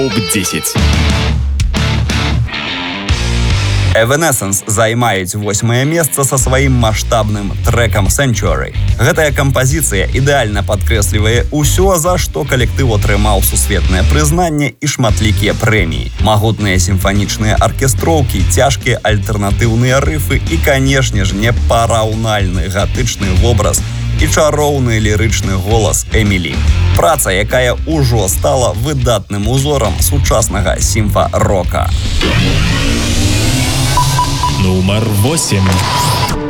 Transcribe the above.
Топ-10. Evanescence займаюць 8-е месца са сваім маштабным трэкам Sanctuary. Гэтая кампазіцыя ідэальна падкрэслівае ўсё, за што калектыў атрымаў сусветнае прызнанне і шматлікія прэміі. Магутныя сімфанічныя аркестроўкі, цяжкія альтэрнатыўныя рыфы і, канешне ж, непараўнальны гатычны вобраз і чароўны лірычны голас Эмілі. Праца, якая ўжо стала выдатным узорам сучаснага сімфа-рока. Нумар 8.